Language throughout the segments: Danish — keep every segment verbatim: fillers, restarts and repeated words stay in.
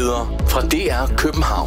Nyheder fra D R København.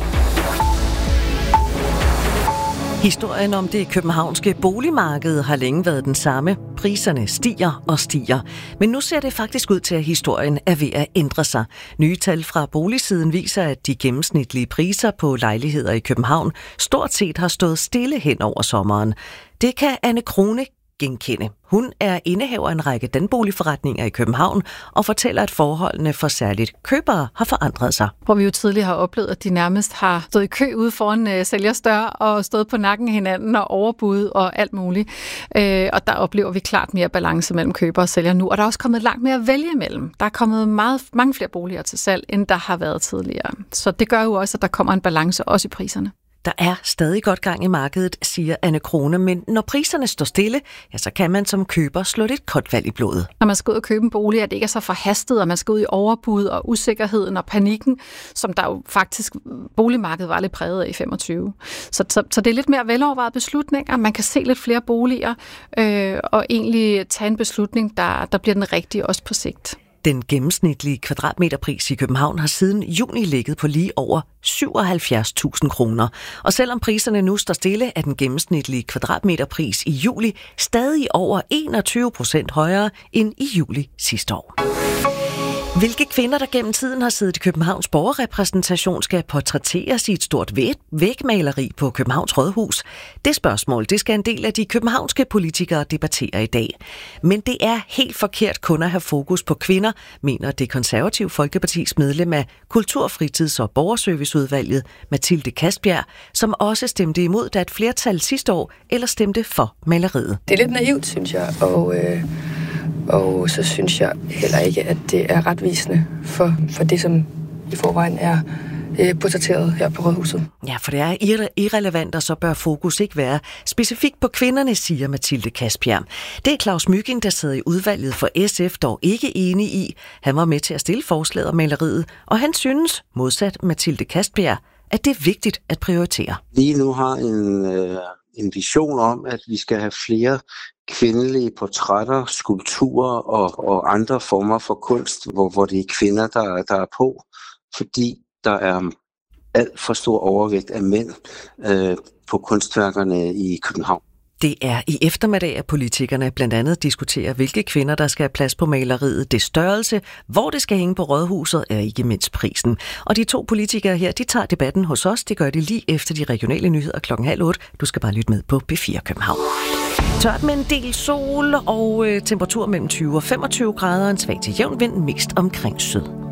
Historien om det københavnske boligmarked har længe været den samme. Priserne stiger og stiger. Men nu ser det faktisk ud til, at historien er ved at ændre sig. Nye tal fra boligsiden viser, at de gennemsnitlige priser på lejligheder i København stort set har stået stille hen over sommeren. Det kan Anne Krone genkende. Hun er indehaver af en række danboligforretninger i København og fortæller, at forholdene for særligt købere har forandret sig. Hvor vi jo tidligere har oplevet, at de nærmest har stået i kø ude foran uh, sælgers dør og stået på nakken af hinanden og overbud og alt muligt. Uh, og der oplever vi klart mere balance mellem køber og sælger nu. Og der er også kommet langt mere at vælge imellem. Der er kommet meget, mange flere boliger til salg, end der har været tidligere. Så det gør jo også, at der kommer en balance også i priserne. Der er stadig godt gang i markedet, siger Anne Krone, men når priserne står stille, ja, så kan man som køber slå et koldt vand i blodet. Når man skal ud og købe en bolig, at det ikke er så forhastet, og man skal ud i overbud og usikkerheden og panikken, som der jo faktisk boligmarkedet var lidt præget af i femogtyve. Så, så, så det er lidt mere velovervejet beslutninger. Man kan se lidt flere boliger øh, og egentlig tage en beslutning, der, der bliver den rigtige også på sigt. Den gennemsnitlige kvadratmeterpris i København har siden juni ligget på lige over syvoghalvfjerds tusind kroner. Og selvom priserne nu står stille, er den gennemsnitlige kvadratmeterpris i juli stadig over enogtyve procent højere end i juli sidste år. Hvilke kvinder, der gennem tiden har siddet i Københavns borgerrepræsentation, skal portrætteres i et stort vægmaleri på Københavns Rådhus? Det spørgsmål, det skal en del af de københavnske politikere debattere i dag. Men det er helt forkert kun at have fokus på kvinder, mener Det Konservative Folkepartis medlem af Kultur-, Fritids- og Borgerserviceudvalget, Mathilde Kastbjerg, som også stemte imod, da et flertal sidste år eller stemte for maleriet. Det er lidt naivt, synes jeg, og... Øh Og så synes jeg heller ikke, at det er retvisende for, for det, som i forvejen er øh, portrætteret her på Rådhuset. Ja, for det er irre- irrelevant, og så bør fokus ikke være specifikt på kvinderne, siger Mathilde Kastbjerg. Det er Claus Mygind, der sidder i udvalget for S F, dog ikke enig i. Han var med til at stille forslaget om maleriet, og han synes, modsat Mathilde Kastbjerg, at det er vigtigt at prioritere. Lige nu har en, øh, en vision om, at vi skal have flere kvindelige portrætter, skulpturer og, og andre former for kunst, hvor, hvor det er kvinder, der, der er på, fordi der er alt for stor overvægt af mænd øh, på kunstværkerne i København. Det er i eftermiddag, at politikerne blandt andet diskuterer, hvilke kvinder, der skal have plads på maleriet, det størrelse, hvor det skal hænge på Rådhuset, er ikke mindst prisen. Og de to politikere her, de tager debatten hos os. Det gør de lige efter de regionale nyheder klokken halv otte. Du skal bare lytte med på B fire København. Tørt med en del sol og øh, temperatur mellem tyve og femogtyve grader, en svag til jævn vind, mest omkring syd.